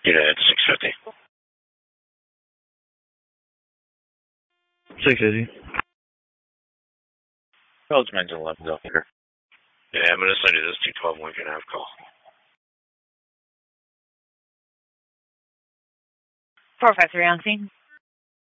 United 650. 650. Well, it's 11 up here. Yeah, I'm going to send you this 212 Lincoln Ave call. 453 on scene.